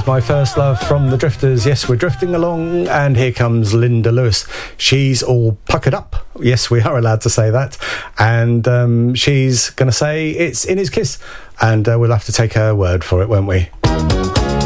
was My First Love from the Drifters. Yes, we're drifting along, and here comes Linda Lewis. She's all puckered up. Yes, we are allowed to say that. And she's going to say it's In His Kiss, and we'll have to take her word for it, won't we?